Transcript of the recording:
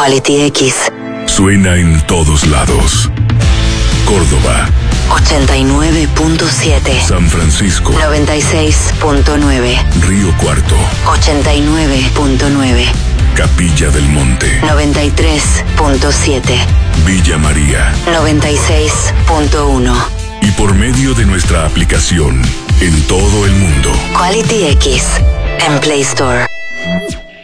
Quality X. Suena en todos lados. Córdoba. 89.7. San Francisco. 96.9. Río Cuarto. 89.9. Capilla del Monte. 93.7. Villa María. 96.1. Y por medio de nuestra aplicación, en todo el mundo. Quality X. En Play Store.